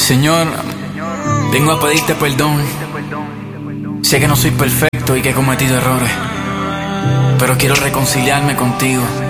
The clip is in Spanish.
Señor, vengo a pedirte perdón. Sé que no soy perfecto y que he cometido errores, pero quiero reconciliarme contigo.